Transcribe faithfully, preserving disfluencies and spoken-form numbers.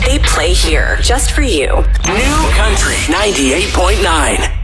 They play here just for you. New Country ninety-eight point nine.